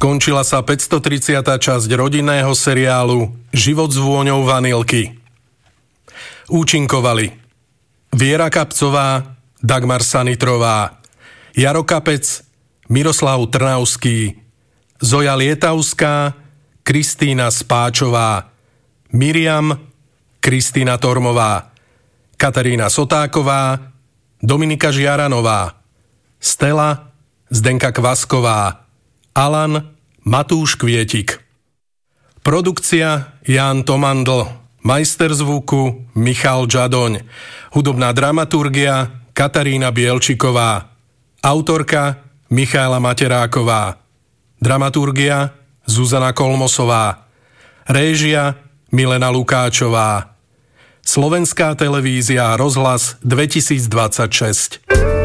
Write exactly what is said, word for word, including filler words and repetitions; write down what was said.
Skončila sa päťstotridsiata časť rodinného seriálu Život s vôňou vanilky. Účinkovali Viera Kapcová, Dagmar Sanitrová, Jaro Kapec, Miroslav Trnavský, Zoja Lietavská, Kristína Spáčová, Miriam, Kristína Tormová, Katarína Sotáková, Dominika Žiaranová, Stella, Zdenka Kvasková, Alan, Matúš Kvietik. Produkcia Ján Tomandl, majster zvuku Michal Žadoň, hudobná dramaturgia Katarína Bielčiková, autorka Michaela Materáková, dramaturgia Zuzana Kolmosová, réžia Milena Lukáčová. Slovenská televízia a rozhlas dvetisícdvadsaťšesť.